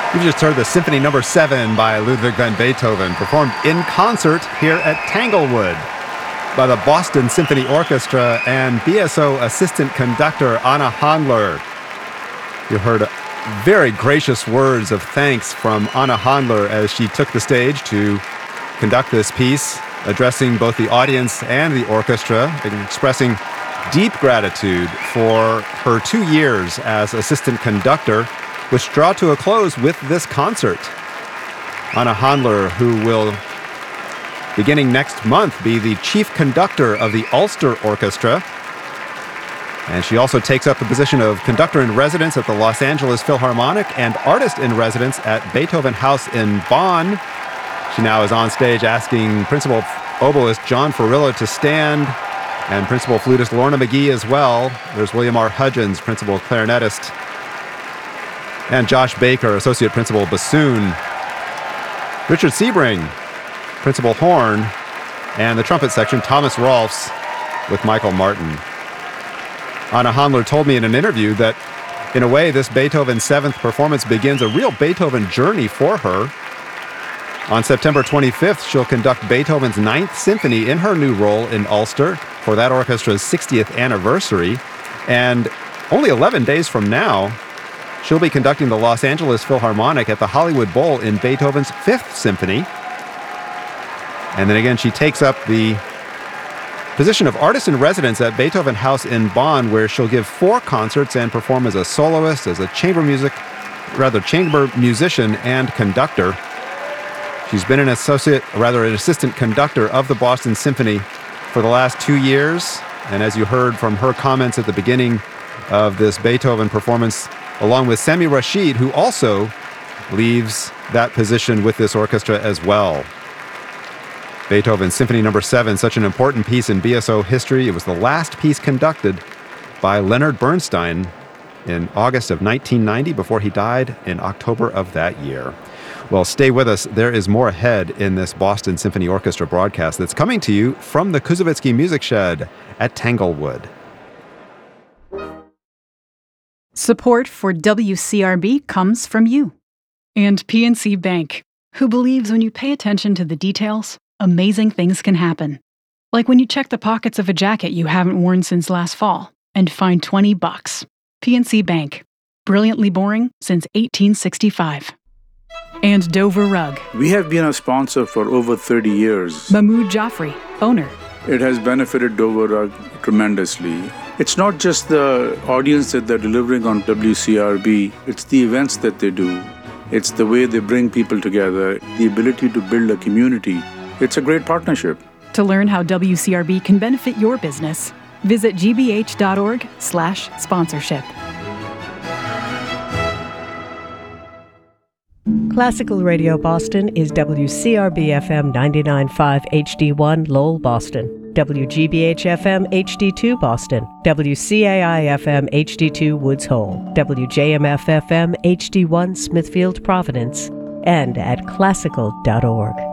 You just heard the Symphony No. 7 by Ludwig van Beethoven, performed in concert here at Tanglewood by the Boston Symphony Orchestra and BSO assistant conductor Anna Handler. You heard very gracious words of thanks from Anna Handler as she took the stage to conduct this piece, addressing both the audience and the orchestra, and expressing deep gratitude for her 2 years as assistant conductor, which draw to a close with this concert. Anna Handler, who will, beginning next month, be the chief conductor of the Ulster Orchestra. And she also takes up the position of conductor-in-residence at the Los Angeles Philharmonic and artist-in-residence at Beethoven House in Bonn. She now is on stage asking Principal Oboist John Farillo to stand, and Principal Flutist Lorna McGee as well. There's William R. Hudgens, Principal Clarinetist, and Josh Baker, Associate Principal Bassoon. Richard Sebring, Principal Horn, and the trumpet section, Thomas Rolfs with Michael Martin. Anna Handler told me in an interview that, in a way, this Beethoven 7th performance begins a real Beethoven journey for her. On September 25th, she'll conduct Beethoven's 9th Symphony in her new role in Ulster for that orchestra's 60th anniversary. And only 11 days from now, she'll be conducting the Los Angeles Philharmonic at the Hollywood Bowl in Beethoven's 5th Symphony. And then again, she takes up the position of artist-in-residence at Beethoven House in Bonn, where she'll give 4 concerts and perform as a soloist, as a chamber musician and conductor. She's been an assistant conductor of the Boston Symphony for the last 2 years. And as you heard from her comments at the beginning of this Beethoven performance, along with Sami Rashid, who also leaves that position with this orchestra as well. Beethoven's Symphony No. 7, such an important piece in BSO history. It was the last piece conducted by Leonard Bernstein in August of 1990 before he died in October of that year. Well, stay with us. There is more ahead in this Boston Symphony Orchestra broadcast that's coming to you from the Kuzovitsky Music Shed at Tanglewood. Support for WCRB comes from you and PNC Bank, who believes when you pay attention to the details, amazing things can happen. Like when you check the pockets of a jacket you haven't worn since last fall and find $20. PNC Bank. Brilliantly boring since 1865. And Dover Rug. We have been a sponsor for over 30 years. Mahmoud Jaffrey, owner. It has benefited Dover Rug tremendously. It's not just the audience that they're delivering on WCRB, it's the events that they do. It's the way they bring people together, the ability to build a community. It's a great partnership. To learn how WCRB can benefit your business, visit gbh.org/sponsorship. Classical Radio Boston is WCRB-FM 99.5 HD1 Lowell, Boston, WGBH-FM HD2 Boston, WCAI-FM HD2 Woods Hole, WJMF-FM HD1 Smithfield, Providence, and at classical.org.